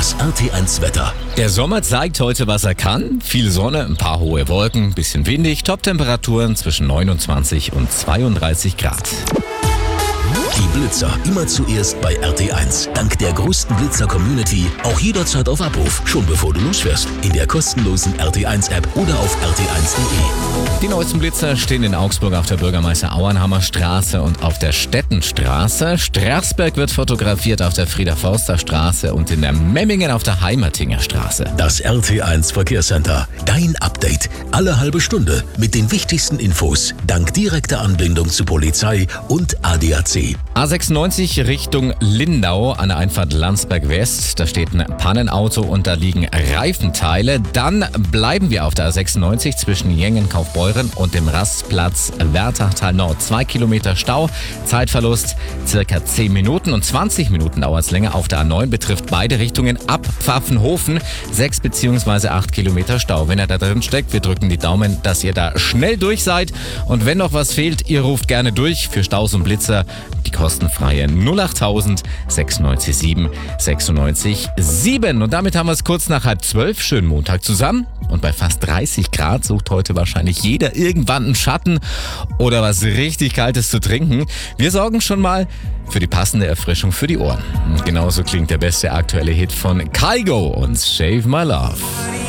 Das RT1 Wetter. Der Sommer zeigt heute, was er kann. Viel Sonne, ein paar hohe Wolken, bisschen windig, Top-Temperaturen zwischen 29 und 32 Grad. Die Blitzer immer zuerst bei RT1. Dank der größten Blitzer-Community auch jederzeit auf Abruf. Schon bevor du losfährst. In der kostenlosen RT1-App oder auf rt1.de. Die neuesten Blitzer stehen in Augsburg auf der Bürgermeister-Auenhammer Straße und auf der Stettenstraße. Straßberg wird fotografiert auf der Frieder-Forster-Straße und in der Memmingen auf der Heimertinger Straße. Das RT1 Verkehrscenter. Dein Update. Alle halbe Stunde mit den wichtigsten Infos. Dank direkter Anbindung zu Polizei und ADAC. A96 Richtung Lindau an der Einfahrt Landsberg West. Da steht ein Pannenauto und da liegen Reifenteile. Dann bleiben wir auf der A96 zwischen Jengen, Kaufbeuren und dem Rastplatz Wärtachtal Nord. 2 Kilometer Stau, Zeitverlust circa 10 Minuten und 20 Minuten dauert es länger. Auf der A9 betrifft beide Richtungen ab Pfaffenhofen 6 bzw. 8 Kilometer Stau. Wenn ihr da drin steckt, wir drücken die Daumen, dass ihr da schnell durch seid. Und wenn noch was fehlt, ihr ruft gerne durch für Staus und Blitzer. Die kostenfreie 08000 967 96 7. Und damit haben wir es kurz nach 11:30. Schönen Montag zusammen. Und bei fast 30 Grad sucht heute wahrscheinlich jeder irgendwann einen Schatten oder was richtig Kaltes zu trinken. Wir sorgen schon mal für die passende Erfrischung für die Ohren. Und genauso klingt der beste aktuelle Hit von Kygo und Save My Love.